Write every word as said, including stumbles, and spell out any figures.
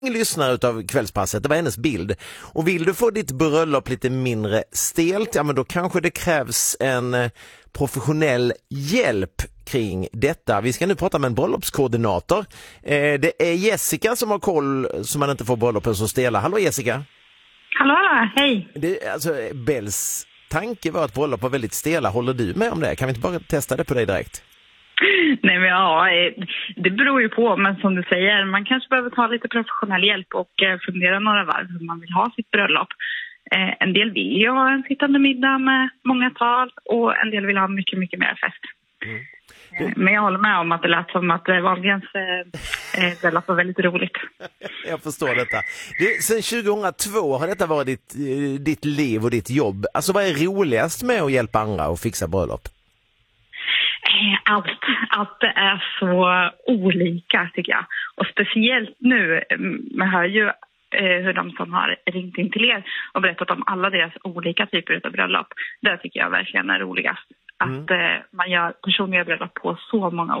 lyssnare utav Kvällspasset, det var hennes bild. Och vill du få ditt bröllop lite mindre stelt, ja men då kanske det krävs en professionell hjälp kring detta. Vi ska nu prata med en bröllopskoordinator. Eh, det är Jessica som har koll så man inte får bröllopen som stela. Hallå Jessica! Hallå, hallå, hej! Det, alltså, Bells tanke var att bröllop var väldigt stela. Håller du med om det? Kan vi inte bara testa det på dig direkt? Nej men ja, det beror ju på, men som du säger, man kanske behöver ta lite professionell hjälp och fundera några varv hur man vill ha sitt bröllop. En del vill ju ha en sittande middag med många tal och en del vill ha mycket, mycket mer fest. Mm. Men jag håller med om att det lät som att Wahlgrens eh, bröllop var väldigt roligt. Jag förstår detta. Du, sen tjugohundratvå har detta varit ditt, ditt liv och ditt jobb. Alltså vad är roligast med att hjälpa andra och fixa bröllop? Allt, allt det är så olika tycker jag. Och speciellt nu, man hör ju eh, hur de som har ringt in till er och berättat om alla deras olika typer av bröllop. Det tycker jag verkligen är roligast. Att mm. eh, man gör personliga bröllop på så många